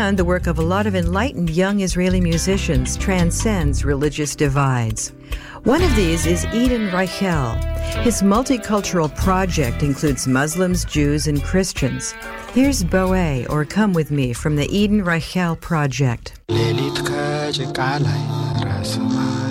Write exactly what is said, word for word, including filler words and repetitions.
and the work of a lot of enlightened young Israeli musicians transcends religious divides. One of these is Eden Reichel. His multicultural project includes Muslims, Jews, and Christians. Here's Boe, or Come With Me, from the Eden Reichel project. ሌሊት ከጭቃ ላይ ራስ